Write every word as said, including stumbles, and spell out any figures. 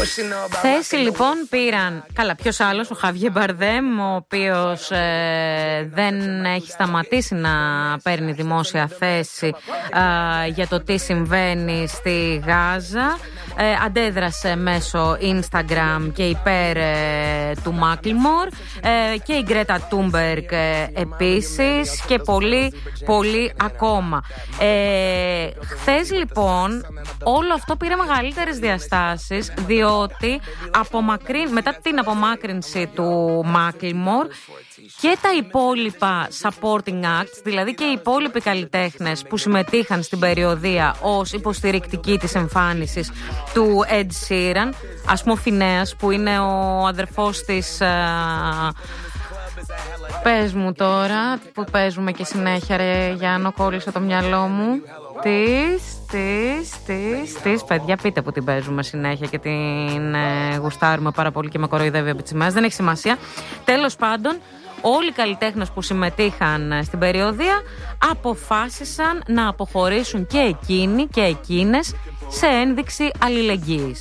Θέση λοιπόν πήραν, καλά, ποιος άλλος, ο Χαβιέ Μπαρδέμ, ο οποίος ε, δεν έχει σταματήσει να παίρνει δημόσια θέση ε, για το τι συμβαίνει στη Γάζα. Ε, αντέδρασε μέσω Instagram και υπέρ ε, του Μάκλιμορ ε, και η Γκρέτα Τούνμπεργκ ε, επίσης και πολύ πολύ ακόμα. Ε, χθες λοιπόν όλο αυτό πήρε μεγαλύτερες διαστάσεις, διότι απομακρύν, μετά την απομάκρυνση του Μάκλιμορ και τα υπόλοιπα supporting acts, δηλαδή και οι υπόλοιποι καλλιτέχνες που συμμετείχαν στην περιοδία ως υποστηρικτικοί της εμφάνισης του Ed Sheeran, ας πούμε ο Φινέας που είναι ο αδερφός της... Α, πες μου τώρα, που παίζουμε και συνέχεια ρε Γιάννο, κόλλησε το μυαλό μου. Της, της, της, της, παιδιά πείτε που την παίζουμε συνέχεια και την ε, γουστάρουμε πάρα πολύ και με κοροϊδεύει επί της ημέρας, δεν έχει σημασία. Τέλος πάντων, όλοι οι καλλιτέχνες που συμμετείχαν στην περιοδία αποφάσισαν να αποχωρήσουν και εκείνοι και εκείνες σε ένδειξη αλληλεγγύης.